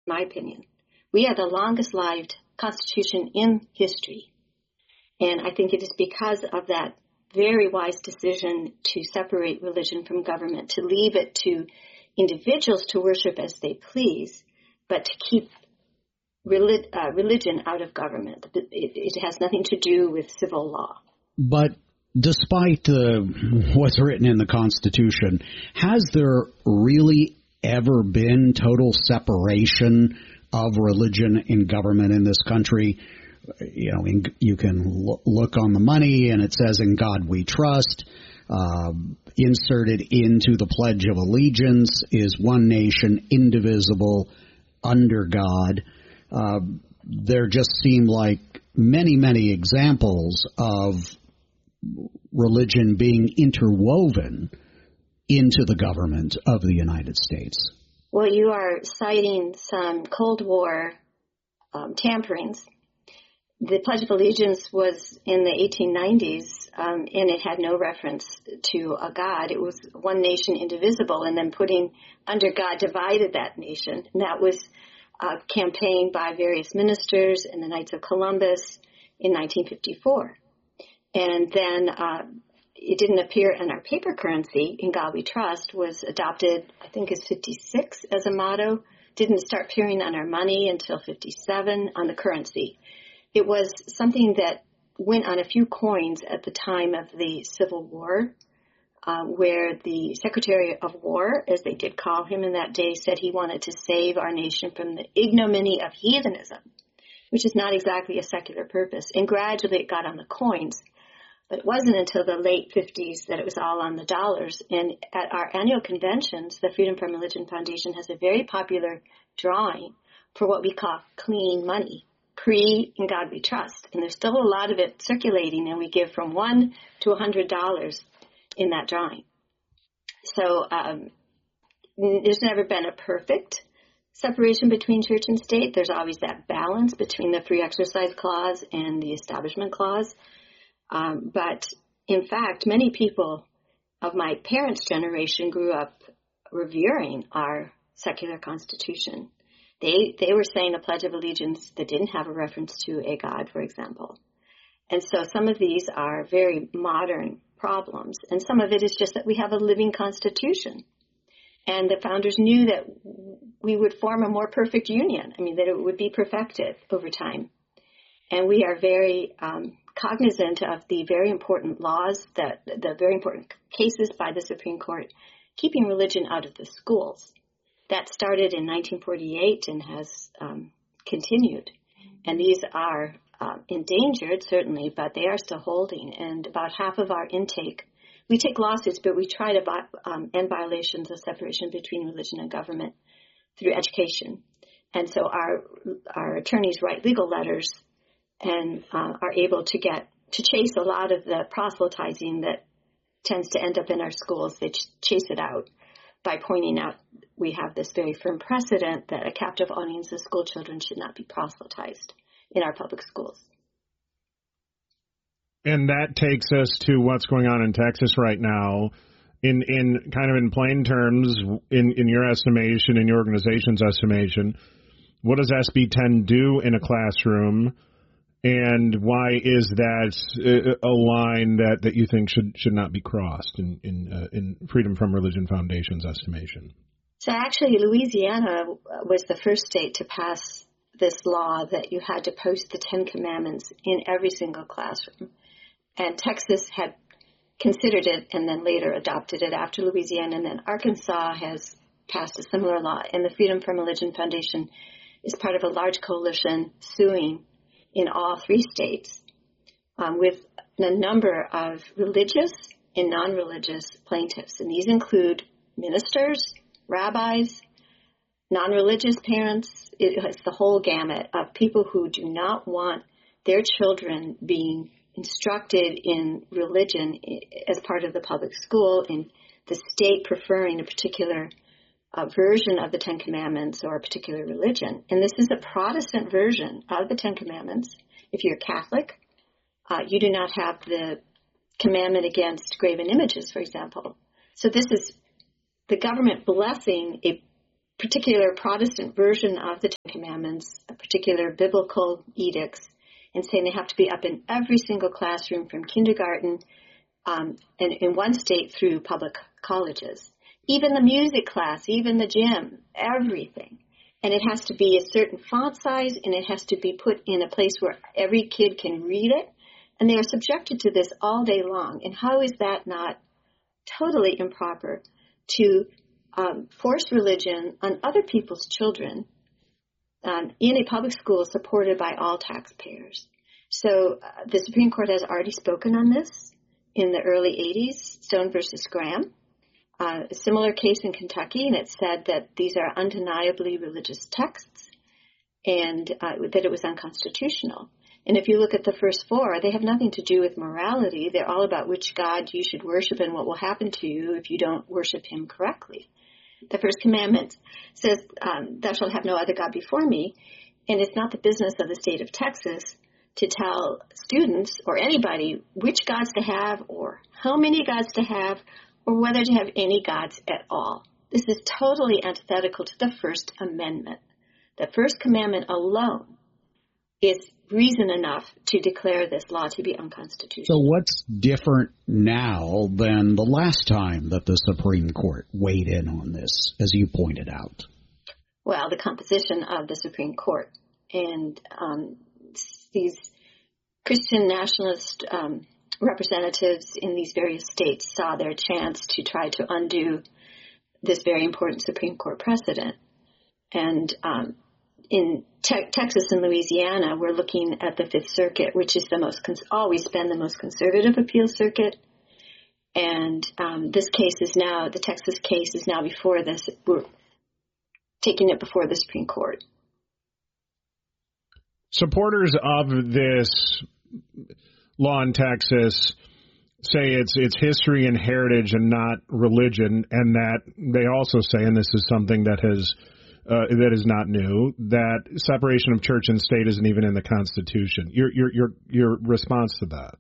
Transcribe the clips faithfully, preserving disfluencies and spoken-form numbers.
my opinion. We are the longest-lived Constitution in history. And I think it is because of that very wise decision to separate religion from government, to leave it to individuals to worship as they please, but to keep relig- uh, religion out of government. It, it has nothing to do with civil law. But despite uh, what's written in the Constitution, has there really ever been total separation of religion and government in this country? You know, in, you can l- look on the money, and it says, "In God we trust." Uh, inserted into the Pledge of Allegiance is one nation, indivisible, under God. Uh, there just seem like many, many examples of religion being interwoven into the government of the United States. Well, you are citing some Cold War um, tamperings. The Pledge of Allegiance was in the eighteen nineties, um, and it had no reference to a God. It was one nation, indivisible, and then putting under God divided that nation. And that was uh, campaigned by various ministers and the Knights of Columbus in nineteen fifty-four. And then uh, it didn't appear in our paper currency, "In God We Trust," was adopted, I think, as fifty-six as a motto. Didn't start appearing on our money until fifty-seven on the currency. It was something that went on a few coins at the time of the Civil War, uh, where the Secretary of War, as they did call him in that day, said he wanted to save our nation from the ignominy of heathenism, which is not exactly a secular purpose. And gradually it got on the coins. But it wasn't until the late fifties that it was all on the dollars. And at our annual conventions, the Freedom from Religion Foundation has a very popular drawing for what we call clean money. Pre "In God We Trust." And there's still a lot of it circulating, and we give from one to a hundred dollars in that drawing. So um, there's never been a perfect separation between church and state. There's always that balance between the Free Exercise Clause and the Establishment Clause. Um, but in fact, many people of my parents' generation grew up revering our secular Constitution. They they were saying a Pledge of Allegiance that didn't have a reference to a God, for example. And so some of these are very modern problems, and some of it is just that we have a living Constitution. And the founders knew that we would form a more perfect union, I mean, that it would be perfected over time. And we are very um, cognizant of the very important laws, that the very important cases by the Supreme Court, keeping religion out of the schools. That started in nineteen forty-eight and has um, continued. And these are uh, endangered, certainly, but they are still holding. And about half of our intake, we take lawsuits, but we try to um, end violations of separation between religion and government through education. And so our our attorneys write legal letters and uh, are able to get to chase a lot of the proselytizing that tends to end up in our schools. They ch- chase it out by pointing out we have this very firm precedent that a captive audience of school children should not be proselytized in our public schools. And that takes us to what's going on in Texas right now. In in kind of in plain terms, in, in your estimation, in your organization's estimation, what does S B ten do in a classroom? And why is that a line that, that you think should should not be crossed in in, uh, in Freedom from Religion Foundation's estimation? So actually, Louisiana was the first state to pass this law that you had to post the Ten Commandments in every single classroom. And Texas had considered it and then later adopted it after Louisiana. And then Arkansas has passed a similar law. And the Freedom from Religion Foundation is part of a large coalition suing in all three states um, with a number of religious and non-religious plaintiffs. And these include ministers, rabbis, non-religious parents. It's the whole gamut of people who do not want their children being instructed in religion as part of the public school, and the state preferring a particular uh, version of the Ten Commandments or a particular religion. And this is a Protestant version of the Ten Commandments. If you're Catholic, uh, you do not have the commandment against graven images, for example. So this is the government blessing a particular Protestant version of the Ten Commandments, a particular biblical edicts, and saying they have to be up in every single classroom from kindergarten um, and in one state through public colleges. Even the music class, even the gym, everything. And it has to be a certain font size, and it has to be put in a place where every kid can read it. And they are subjected to this all day long. And how is that not totally improper to um, force religion on other people's children um, in a public school supported by all taxpayers? So uh, the Supreme Court has already spoken on this in the early eighties, Stone versus Graham. Uh, a similar case in Kentucky, and it said that these are undeniably religious texts and uh, that it was unconstitutional. And if you look at the first four, they have nothing to do with morality. They're all about which God you should worship and what will happen to you if you don't worship him correctly. The first commandment says, um, thou shalt have no other God before me. And it's not the business of the state of Texas to tell students or anybody which gods to have or how many gods to have or whether to have any gods at all. This is totally antithetical to the First Amendment. The First Commandment alone is reason enough to declare this law to be unconstitutional. So what's different now than the last time that the Supreme Court weighed in on this, as you pointed out? Well, the composition of the Supreme Court. And um, these Christian nationalist um representatives in these various states saw their chance to try to undo this very important Supreme Court precedent. And um, in te- Texas and Louisiana, we're looking at the Fifth Circuit, which is the most cons- always been the most conservative appeal circuit. And um, this case is now, the Texas case is now before this, we're taking it before the Supreme Court. Supporters of this law in Texas say it's it's history and heritage and not religion, and that they also say, and this is something that has uh, that is not new, that separation of church and state isn't even in the Constitution. Your your your your response to that?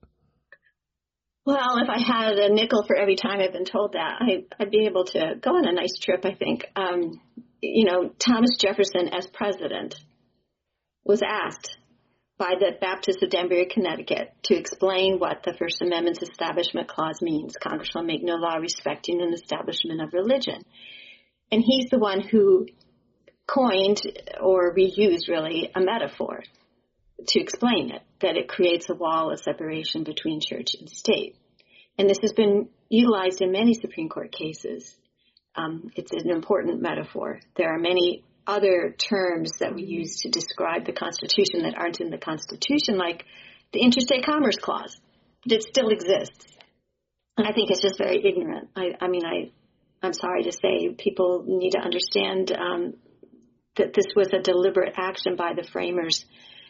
Well, if I had a nickel for every time I've been told that, I, I'd be able to go on a nice trip, I think. Um, you know, Thomas Jefferson, as president, was asked by the Baptists of Danbury, Connecticut, to explain what the First Amendment's Establishment Clause means. Congress shall make no law respecting an establishment of religion. And he's the one who coined, or reused really, a metaphor to explain it, that it creates a wall of separation between church and state. And this has been utilized in many Supreme Court cases. Um, it's an important metaphor. There are many other terms that we use to describe the Constitution that aren't in the Constitution, like the Interstate Commerce Clause, but it still exists. And I think it's just very ignorant. I, I mean, I, I'm sorry to say, people need to understand um, that this was a deliberate action by the framers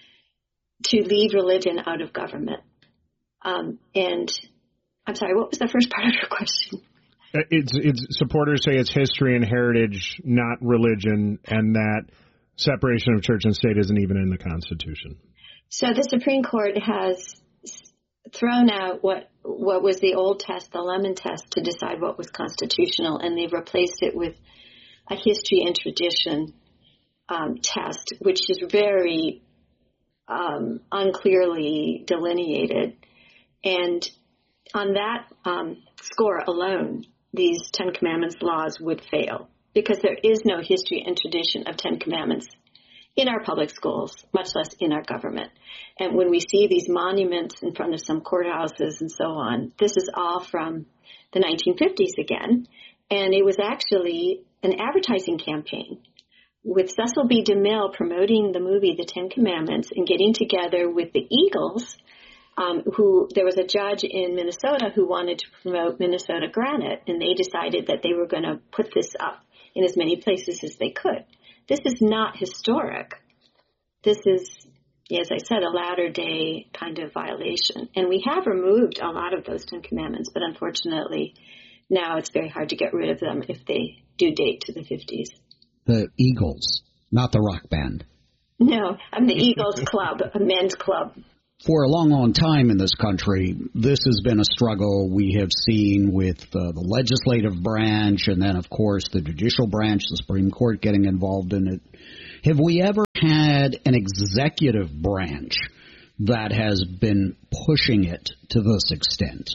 to leave religion out of government. Um, and I'm sorry, what was the first part of your question? It's, it's supporters say it's history and heritage, not religion, and that separation of church and state isn't even in the Constitution. So the Supreme Court has thrown out what what was the old test, the Lemon test, to decide what was constitutional, and they've replaced it with a history and tradition um, test, which is very um, unclearly delineated. And on that um, score alone, these Ten Commandments laws would fail, because there is no history and tradition of Ten Commandments in our public schools, much less in our government. And when we see these monuments in front of some courthouses and so on, this is all from the nineteen fifties again. And it was actually an advertising campaign with Cecil B. DeMille promoting the movie The Ten Commandments and getting together with the Eagles, um, who there was a judge in Minnesota who wanted to promote Minnesota granite, and they decided that they were going to put this up in as many places as they could. This is not historic. This is, as I said, a latter-day kind of violation. And we have removed a lot of those Ten Commandments, but unfortunately now it's very hard to get rid of them if they do date to the fifties. The Eagles, not the rock band. No, I'm the Eagles Club, a men's club. for a long, long time in this country, this has been a struggle we have seen with uh, the legislative branch and then, of course, the judicial branch, the Supreme Court getting involved in it. Have we ever had an executive branch that has been pushing it to this extent?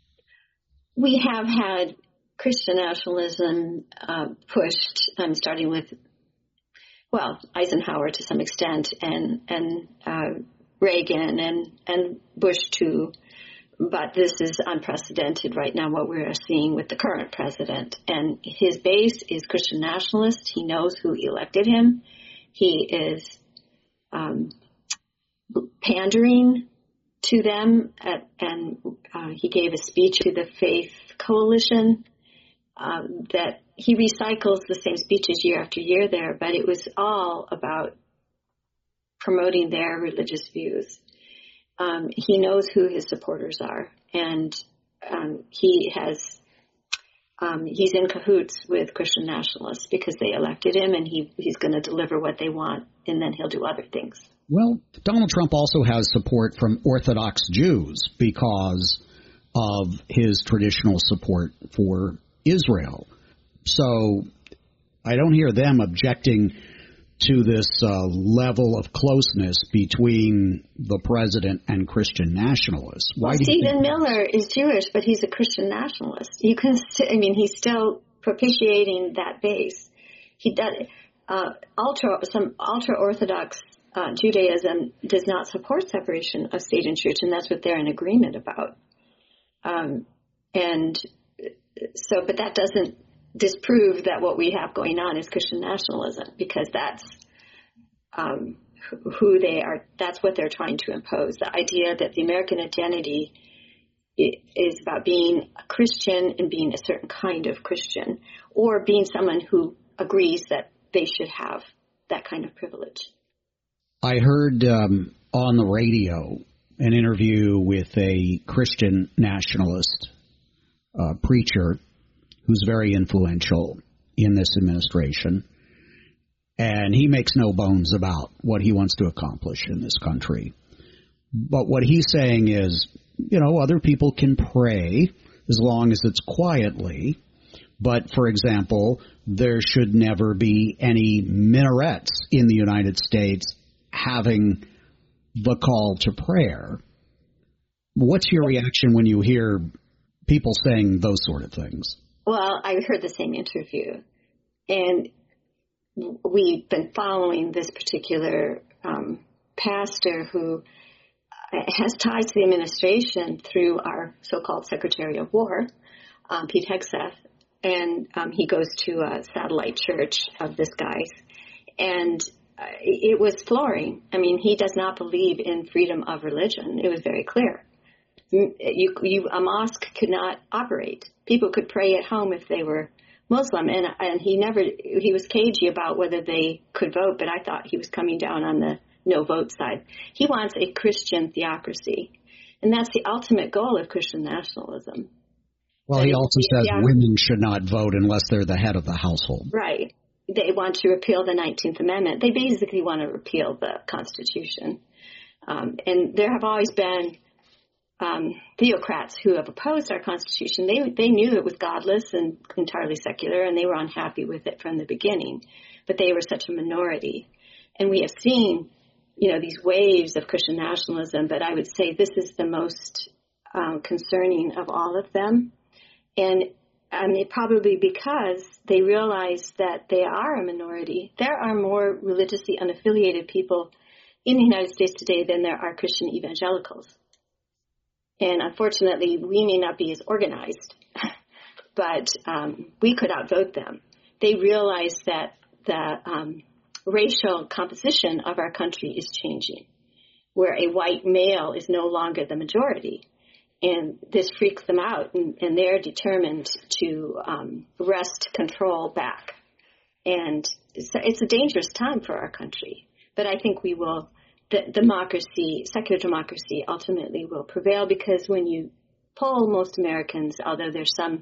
We have had Christian nationalism uh, pushed, um, starting with, well, Eisenhower to some extent, and and uh, Reagan and, and Bush too. But this is unprecedented right now, what we're seeing with the current president. And his base is Christian nationalist. He knows who elected him. He is um, pandering to them, at, and uh, he gave a speech to the Faith Coalition um, that he recycles the same speeches year after year there, but it was all about promoting their religious views. Um, he knows who his supporters are, and um, he has um, he's in cahoots with Christian nationalists because they elected him, and he he's going to deliver what they want, and then he'll do other things. Well, Donald Trump also has support from Orthodox Jews because of his traditional support for Israel. So I don't hear them objecting to this uh, level of closeness between the president and Christian nationalists. Why well, do you Stephen think Miller is Jewish, but he's a Christian nationalist. You can, I mean, he's still propitiating that base. He does uh, ultra some ultra Orthodox uh, Judaism does not support separation of state and church, and that's what they're in agreement about. Um, and so, but that doesn't disprove that what we have going on is Christian nationalism, because that's um, who they are. That's what they're trying to impose. The idea that the American identity is about being a Christian and being a certain kind of Christian, or being someone who agrees that they should have that kind of privilege. I heard um, on the radio an interview with a Christian nationalist uh, preacher who's very influential in this administration, and he makes no bones about what he wants to accomplish in this country. But what he's saying is, you know, other people can pray as long as it's quietly, but, for example, there should never be any minarets in the United States having the call to prayer. What's your reaction when you hear people saying those sort of things? Well, I heard the same interview, and we've been following this particular um, pastor who has ties to the administration through our so-called Secretary of War, um, Pete Hegseth, and um, he goes to a satellite church of this guy's, and uh, it was flooring. I mean, he does not believe in freedom of religion. It was very clear. You, you, a mosque could not operate. People could pray at home if they were Muslim, and and he never he was cagey about whether they could vote. But I thought he was coming down on the no vote side. He wants a Christian theocracy, and that's the ultimate goal of Christian nationalism. Well, but he also says yeah, women should not vote unless they're the head of the household. Right. They want to repeal the nineteenth Amendment. They basically want to repeal the Constitution, um, and there have always been Um, theocrats who have opposed our Constitution. They they knew it was godless and entirely secular, and they were unhappy with it from the beginning. But they were such a minority. And we have seen, you know, these waves of Christian nationalism, but I would say this is the most um, concerning of all of them. And I mean, probably because they realize that they are a minority. There are more religiously unaffiliated people in the United States today than there are Christian evangelicals. And unfortunately, we may not be as organized, but um, we could outvote them. They realize that the um, racial composition of our country is changing, where a white male is no longer the majority. And this freaks them out, and, and they're determined to um, wrest control back. And it's, it's a dangerous time for our country. But I think we will... The democracy, secular democracy, ultimately will prevail, because when you poll most Americans, although there's some,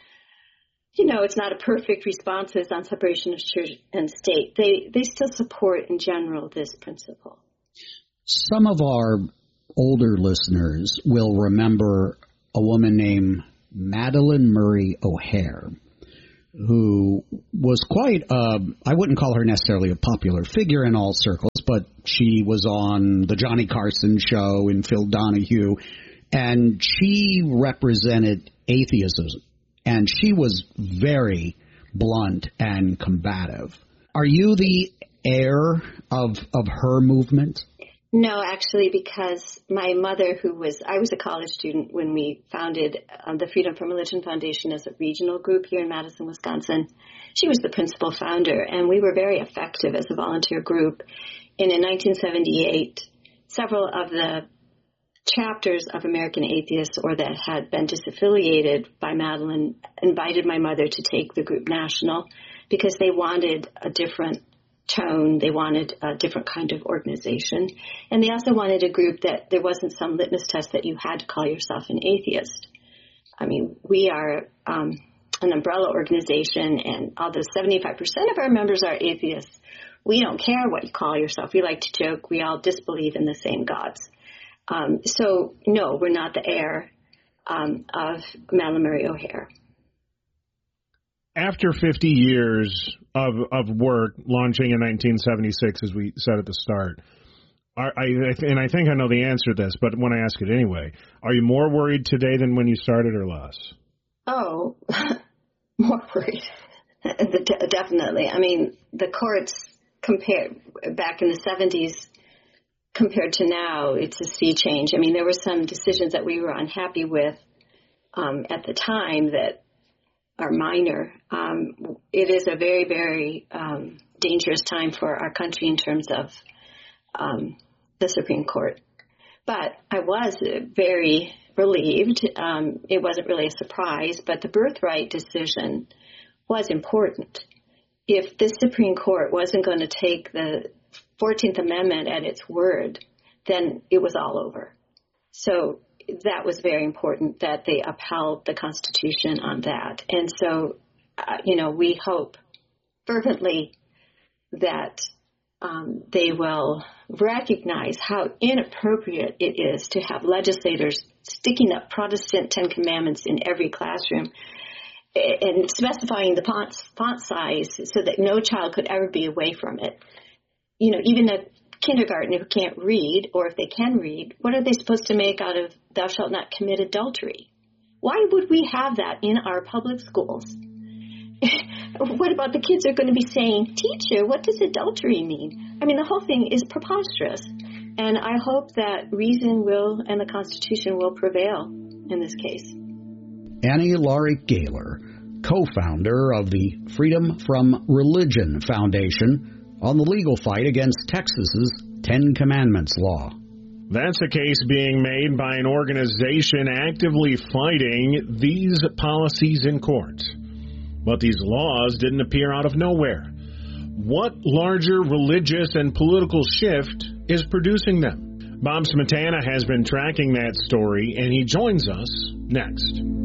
you know, it's not a perfect responses on separation of church and state, they, they still support in general this principle. Some of our older listeners will remember a woman named Madalyn Murray O'Hair, who was quite, uh, I wouldn't call her necessarily a popular figure in all circles, but she was on the Johnny Carson show and Phil Donahue, and she represented atheism, and she was very blunt and combative. Are you the heir of of her movement? No, actually, because my mother, who was, I was a college student when we founded um, the Freedom from Religion Foundation as a regional group here in Madison, Wisconsin. She was the principal founder, and we were very effective as a volunteer group. And in nineteen seventy-eight, several of the chapters of American Atheists, or that had been disaffiliated by Madalyn, invited my mother to take the group national because they wanted a different tone. They wanted a different kind of organization. And they also wanted a group that there wasn't some litmus test that you had to call yourself an atheist. I mean, we are um, an umbrella organization, and although seventy-five percent of our members are atheists, we don't care what you call yourself. We like to joke. We all disbelieve in the same gods. Um, so, no, we're not the heir um, of Madalyn Murray O'Hair. After fifty years of of work, launching in nineteen seventy-six, as we said at the start, are, I, and I think I know the answer to this, but when I ask it anyway, are you more worried today than when you started, or less? Oh, more worried. Definitely. I mean, the courts compared back in the seventies compared to now, it's a sea change. I mean, there were some decisions that we were unhappy with um, at the time that are minor. Um, it is a very, very um, dangerous time for our country in terms of um, the Supreme Court. But I was very relieved. Um, it wasn't really a surprise, but the birthright decision was important. If the Supreme Court wasn't going to take the fourteenth Amendment at its word, then it was all over. So that was very important that they upheld the Constitution on that. And so, uh, you know, we hope fervently that um, they will recognize how inappropriate it is to have legislators sticking up Protestant Ten Commandments in every classroom and specifying the font, font size so that no child could ever be away from it. You know, even a kindergartner who can't read, or if they can read, what are they supposed to make out of thou shalt not commit adultery? Why would we have that in our public schools? What about the kids are going to be saying, teacher, what does adultery mean? I mean, the whole thing is preposterous. And I hope that reason will and the Constitution will prevail in this case. Annie Laurie Gaylor, co-founder of the Freedom from Religion Foundation, on the legal fight against Texas's Ten Commandments law. That's a case being made by an organization actively fighting these policies in court. But these laws didn't appear out of nowhere. What larger religious and political shift is producing them? Bob Smietana has been tracking that story, and he joins us next.